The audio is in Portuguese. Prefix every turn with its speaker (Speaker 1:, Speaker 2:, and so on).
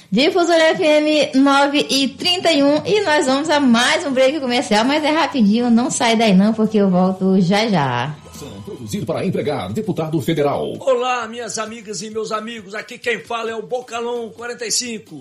Speaker 1: Difusora FM 9h31 e nós vamos a mais um break comercial, mas é rapidinho, não sai daí não, porque eu volto já já.
Speaker 2: Produzido para empregar, deputado federal.
Speaker 3: Olá, minhas amigas e meus amigos, aqui quem fala é o Bocalão 45.